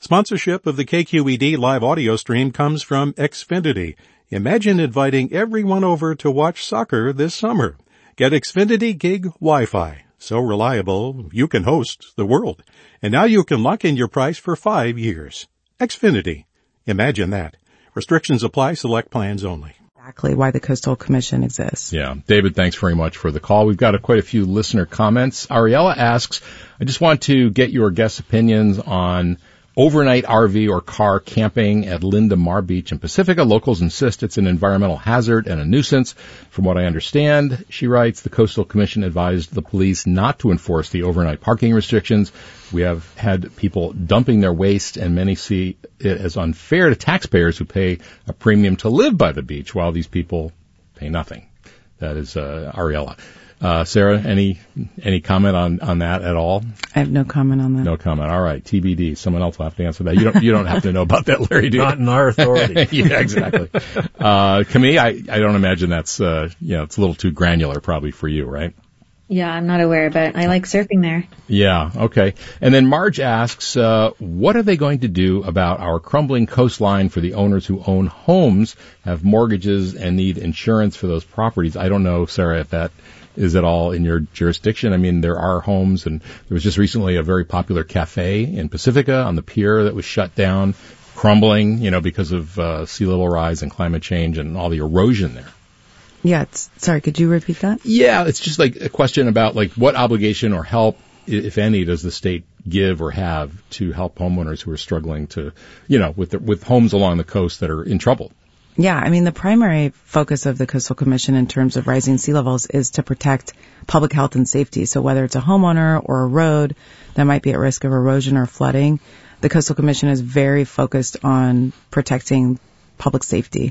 Sponsorship of the KQED live audio stream comes from Xfinity. Imagine inviting everyone over to watch soccer this summer. Get Xfinity Gig Wi-Fi. So reliable, you can host the world. And now you can lock in your price for 5 years. Xfinity. Imagine that. Restrictions apply. Select plans only. Exactly why the Coastal Commission exists. Yeah. David, thanks very much for the call. We've got quite a few listener comments. Ariella asks, I just want to get your guest opinions on overnight RV or car camping at Linda Mar Beach in Pacifica. Locals insist it's an environmental hazard and a nuisance. From what I understand, she writes, the Coastal Commission advised the police not to enforce the overnight parking restrictions. We have had people dumping their waste, and many see it as unfair to taxpayers who pay a premium to live by the beach while these people pay nothing. That is Ariella. Sarah, any comment on that at all? I have no comment on that. No comment. All right. TBD. Someone else will have to answer that. You don't have to know about that, Larry, do you? Not in our authority. Yeah, exactly. Camille, I don't imagine that's, it's a little too granular probably for you, right? Yeah, I'm not aware, but I like surfing there. Yeah, okay. And then Marge asks, what are they going to do about our crumbling coastline for the owners who own homes, have mortgages, and need insurance for those properties? I don't know, Sarah, if that is at all in your jurisdiction. I mean, there are homes, and there was just recently a very popular cafe in Pacifica on the pier that was shut down, crumbling, because of sea level rise and climate change and all the erosion there. Yeah, sorry, could you repeat that? Yeah, it's just like a question about like what obligation or help, if any, does the state give or have to help homeowners who are struggling to, with homes along the coast that are in trouble. Yeah, I mean, the primary focus of the Coastal Commission in terms of rising sea levels is to protect public health and safety. So whether it's a homeowner or a road that might be at risk of erosion or flooding, the Coastal Commission is very focused on protecting public safety.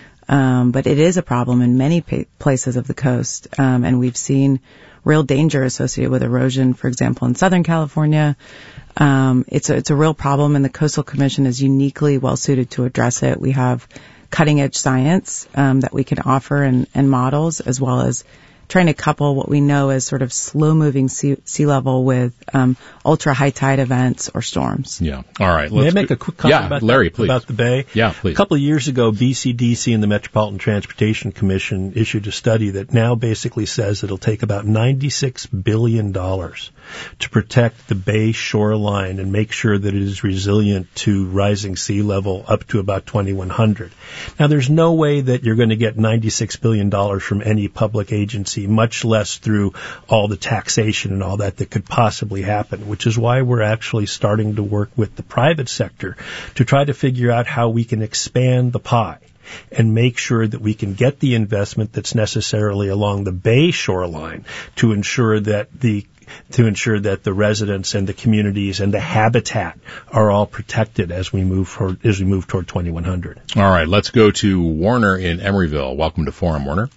But it is a problem in many places of the coast, and we've seen real danger associated with erosion, for example, in Southern California. It's a real problem, and the Coastal Commission is uniquely well suited to address it. We have cutting-edge science that we can offer and models, as well as trying to couple what we know as sort of slow-moving sea level with ultra-high tide events or storms. Yeah. All right. May I make a quick comment about Larry, please. About the Bay? Yeah, please. A couple of years ago, BCDC and the Metropolitan Transportation Commission issued a study that now basically says it'll take about $96 billion to protect the Bay shoreline and make sure that it is resilient to rising sea level up to about 2100. Now, there's no way that you're going to get $96 billion from any public agency, much less through all the taxation and all that could possibly happen, which is why we're actually starting to work with the private sector to try to figure out how we can expand the pie and make sure that we can get the investment that's necessarily along the Bay shoreline to ensure that the residents and the communities and the habitat are all protected as we move toward 2100. All right, let's go to Warner in Emeryville. Welcome to Forum, Warner.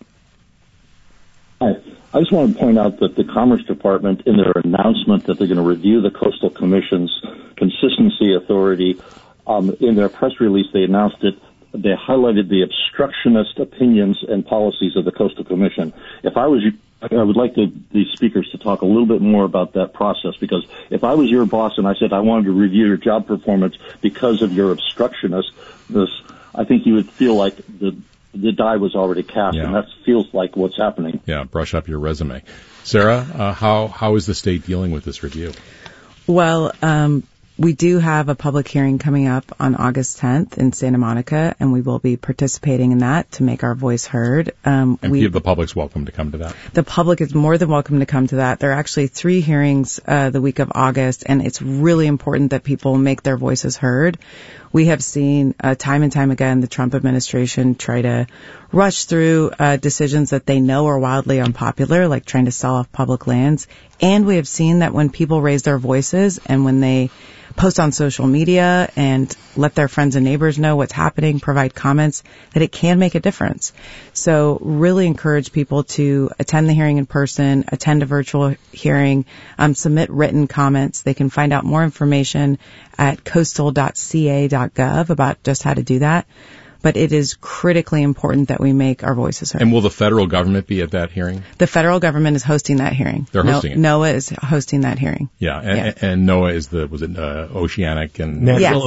Hi. I just want to point out that the Commerce Department, in their announcement that they're going to review the Coastal Commission's consistency authority, in their press release they announced it. They highlighted the obstructionist opinions and policies of the Coastal Commission. If I was you, I would like the speakers to talk a little bit more about that process, because if I was your boss and I said I wanted to review your job performance because of your obstructionist, I think you would feel like the die was already cast, and that feels like what's happening. Yeah, brush up your resume. Sarah, how is the state dealing with this review? Well, we do have a public hearing coming up on August 10th in Santa Monica, and we will be participating in that to make our voice heard. The public's welcome to come to that. The public is more than welcome to come to that. There are actually 3 hearings the week of August, and it's really important that people make their voices heard. We have seen time and time again the Trump administration try to rush through decisions that they know are wildly unpopular, like trying to sell off public lands. And we have seen that when people raise their voices and when they post on social media and let their friends and neighbors know what's happening, provide comments, that it can make a difference. So really encourage people to attend the hearing in person, attend a virtual hearing, submit written comments. They can find out more information at coastal.ca.gov about just how to do that. But it is critically important that we make our voices heard. And will the federal government be at that hearing? The federal government is hosting that hearing. They're hosting it. NOAA is hosting that hearing. Yeah, and NOAA is was it Oceanic and Natural